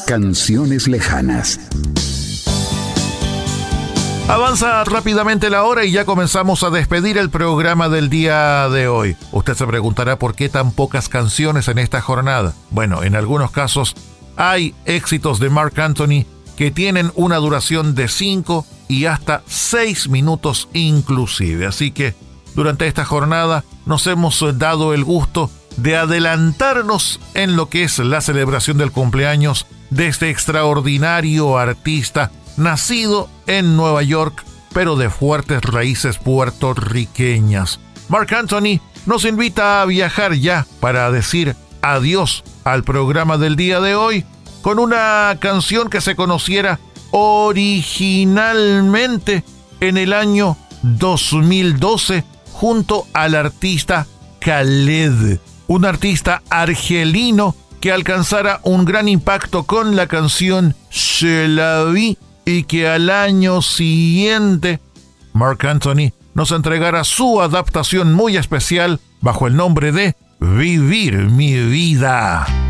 canciones lejanas. Avanza rápidamente la hora y ya comenzamos a despedir el programa del día de hoy. Usted se preguntará por qué tan pocas canciones en esta jornada. Bueno, en algunos casos hay éxitos de Marc Anthony que tienen una duración de 5 y hasta 6 minutos inclusive. Así que durante esta jornada nos hemos dado el gusto de adelantarnos en lo que es la celebración del cumpleaños de este extraordinario artista nacido en Nueva York, pero de fuertes raíces puertorriqueñas. Marc Anthony nos invita a viajar ya para decir adiós al programa del día de hoy con una canción que se conociera originalmente en el año 2012 junto al artista Khaled, un artista argelino que alcanzara un gran impacto con la canción C'est la vie y que al año siguiente Marc Anthony nos entregara su adaptación muy especial bajo el nombre de Vivir mi vida.